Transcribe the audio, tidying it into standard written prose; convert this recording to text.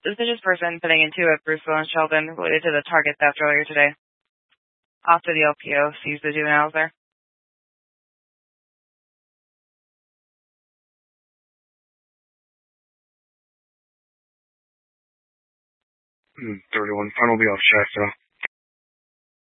suspicious person putting into a Bruceville and Sheldon related to the Target theft earlier today. After the LPO seized the juveniles there. 31, final will be off Shasta.